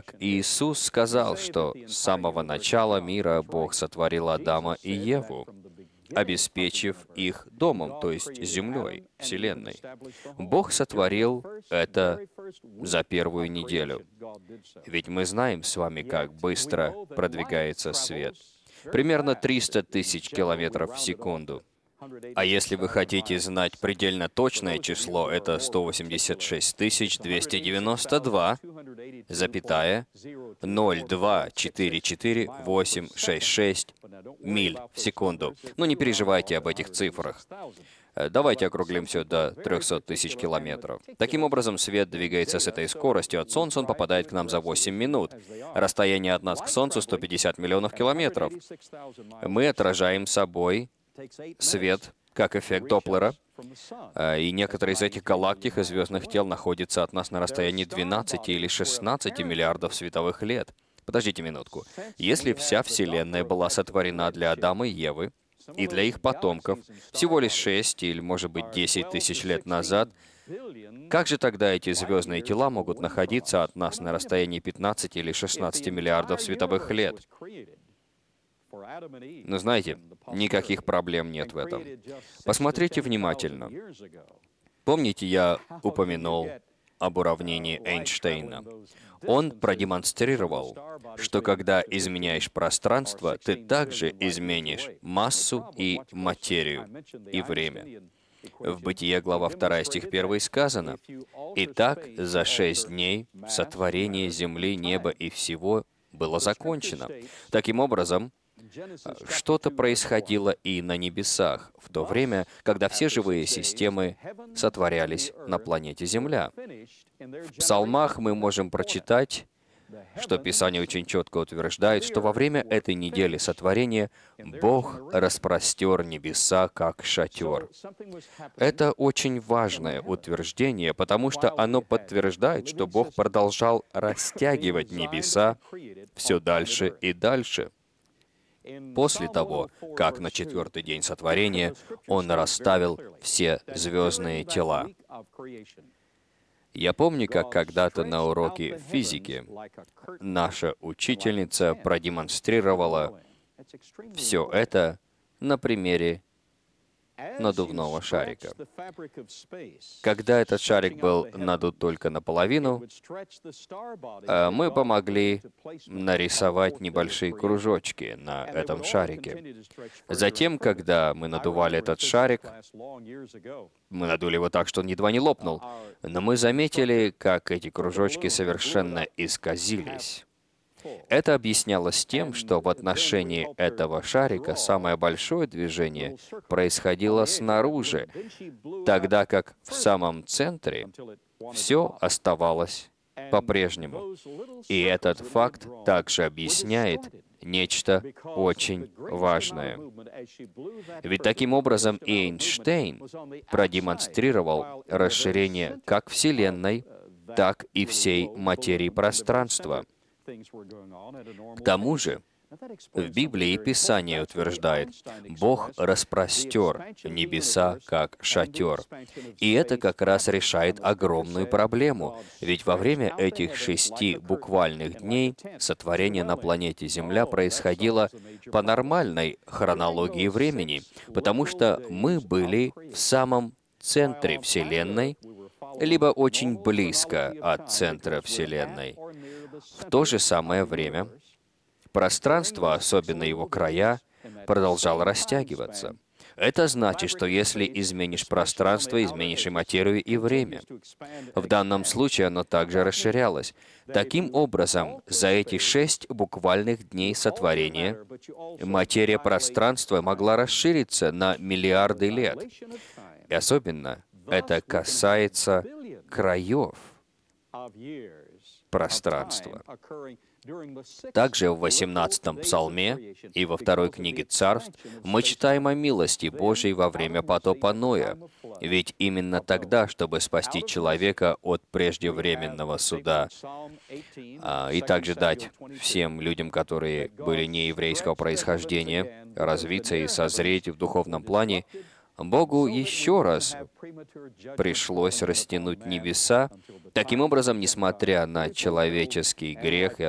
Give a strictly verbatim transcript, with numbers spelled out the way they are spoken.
Итак, Иисус сказал, что с самого начала мира Бог сотворил Адама и Еву, обеспечив их домом, то есть землей, вселенной. Бог сотворил это за первую неделю. Ведь мы знаем с вами, как быстро продвигается свет. Примерно триста тысяч километров в секунду. А если вы хотите знать предельно точное число, это сто восемьдесят шесть тысяч двести девяносто два, запятая, ноль два четыре четыре восемь шесть шесть миль в секунду. Но не переживайте об этих цифрах. Давайте округлим все до трехсот тысяч километров. Таким образом, свет двигается с этой скоростью. От Солнца он попадает к нам за восемь минут. Расстояние от нас к Солнцу сто пятьдесят миллионов километров. Мы отражаем собой свет, как эффект Доплера, и некоторые из этих галактик и звездных тел находятся от нас на расстоянии двенадцати или шестнадцати миллиардов световых лет. Подождите минутку. Если вся Вселенная была сотворена для Адама и Евы, и для их потомков всего лишь шесть или, может быть, десять тысяч лет назад, как же тогда эти звездные тела могут находиться от нас на расстоянии пятнадцати или шестнадцати миллиардов световых лет? Но знаете, никаких проблем нет в этом. Посмотрите внимательно. Помните, я упомянул об уравнении Эйнштейна? Он продемонстрировал, что когда изменяешь пространство, ты также изменишь массу и материю, и время. В Бытие, глава вторая, стих первый сказано: «Итак, за шесть дней сотворение земли, неба и всего было закончено». Таким образом, что-то происходило и на небесах, в то время, когда все живые системы сотворялись на планете Земля. В Псалмах мы можем прочитать, что Писание очень четко утверждает, что во время этой недели сотворения Бог распростер небеса как шатер. Это очень важное утверждение, потому что оно подтверждает, что Бог продолжал растягивать небеса все дальше и дальше. После того, как на четвертый день сотворения Он расставил все звездные тела. Я помню, как когда-то на уроке физики наша учительница продемонстрировала все это на примере надувного шарика. Когда этот шарик был надут только наполовину, мы помогли нарисовать небольшие кружочки на этом шарике. Затем, когда мы надували этот шарик, мы надули его так, что он едва не лопнул, но мы заметили, как эти кружочки совершенно исказились. Это объяснялось тем, что в отношении этого шарика самое большое движение происходило снаружи, тогда как в самом центре все оставалось по-прежнему. И этот факт также объясняет нечто очень важное. Ведь таким образом Эйнштейн продемонстрировал расширение как Вселенной, так и всей материи пространства. К тому же, в Библии Писание утверждает, Бог распростер небеса как шатер. И это как раз решает огромную проблему, ведь во время этих шести буквальных дней сотворение на планете Земля происходило по нормальной хронологии времени, потому что мы были в самом центре Вселенной, либо очень близко от центра Вселенной. В то же самое время пространство, особенно его края, продолжало растягиваться. Это значит, что если изменишь пространство, изменишь и материю, и время. В данном случае оно также расширялось. Таким образом, за эти шесть буквальных дней сотворения материя пространства могла расшириться на миллиарды лет. И особенно это касается краев пространства. Также в восемнадцатом Псалме и во второй книге Царств мы читаем о милости Божьей во время потопа Ноя. Ведь именно тогда, чтобы спасти человека от преждевременного суда, а, и также дать всем людям, которые были нееврейского происхождения, развиться и созреть в духовном плане, Богу еще раз пришлось растянуть небеса. Таким образом, несмотря на человеческий грех и